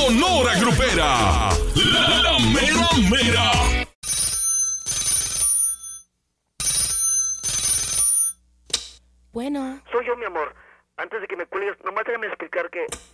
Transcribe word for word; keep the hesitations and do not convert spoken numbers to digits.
Sonora Grupera. La, la mera mera. Bueno. Soy yo, mi amor. Antes de que me cuelgues, nomás déjame explicar que